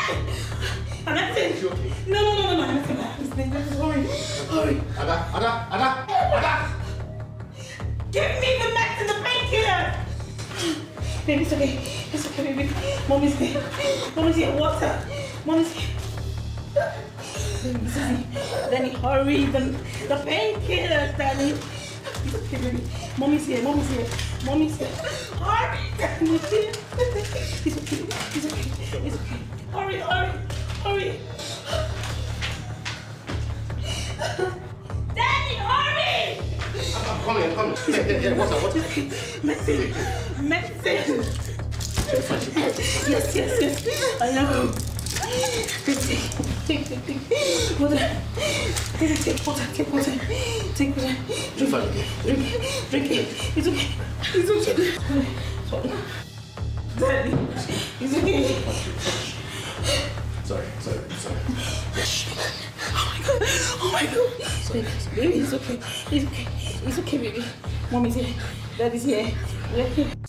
Anything. Is she okay? No. Anything. Hurry. Ada! Give me the meds and the painkiller. Baby, it's okay. It's okay, baby. Mommy's here. Water. Mommy's here. Danny, hurry. The painkillers, Danny. It's okay, baby. Mommy's here. Hurry. Danny. It's okay. Hurry. Danny, hurry. I'm coming. Yeah, what's up? Medicine. Yes. I know. Take water. Take water. Drink it. It's okay. Daddy, it's okay. Sorry. Oh my God. Baby, it's okay, baby. Mommy's here. Daddy's here.